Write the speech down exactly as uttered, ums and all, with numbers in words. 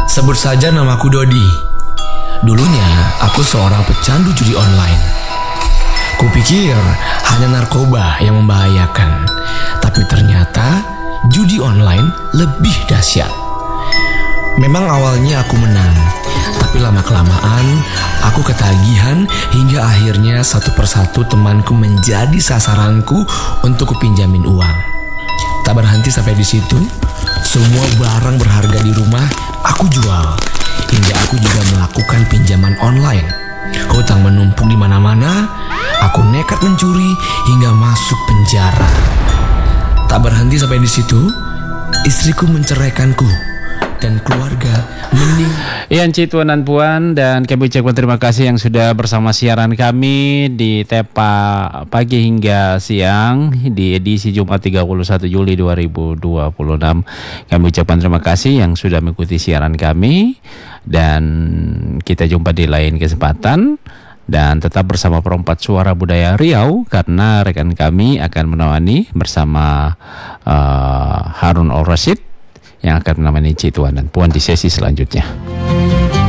Sebut saja namaku Dodi. Dulunya aku seorang pecandu judi online. Kupikir hanya narkoba yang membahayakan, tapi ternyata judi online lebih dahsyat. Memang awalnya aku menang, tapi lama-kelamaan aku ketagihan hingga akhirnya satu persatu temanku menjadi sasaranku untuk kupinjamin uang. Tak berhenti sampai di situ, semua barang berharga di rumah aku jual, hingga aku juga melakukan pinjaman online. Hutang menumpuk di mana-mana, aku nekat mencuri hingga masuk penjara. Tak berhenti sampai di situ, istriku menceraikanku dan keluarga mening. Iya, Tuan dan Puan, dan kami ucapkan terima kasih yang sudah bersama siaran kami di Tepa pagi hingga siang di edisi Jumat tiga puluh satu Juli dua ribu dua puluh enam. Kami ucapkan terima kasih yang sudah mengikuti siaran kami, dan kita jumpa di lain kesempatan. Dan tetap bersama Perempat Suara Budaya Riau, karena rekan kami akan menemani bersama uh, Harun Al Rashid yang akan menemani Tuan dan Puan di sesi selanjutnya.